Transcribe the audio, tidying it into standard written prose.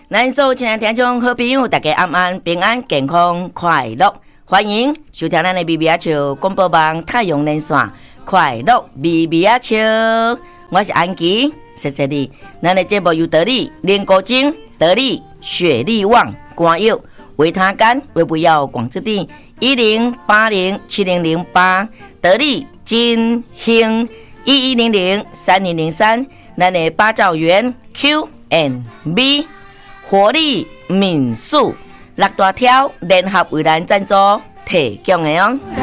咱所有亲爱的听众好朋友，大家晚安，平安健康快乐，欢迎收听咱的咪咪啊笑广播网太阳连线，快乐咪咪啊笑，我是安琪，谢谢你。咱的节目由得力练歌精、得力雪力旺、光佑、维他干、维不要广之地10807008，得力金兴11003003，咱的八兆元 Q&B。活力民宿6大条联合为咱赞助提供的哦。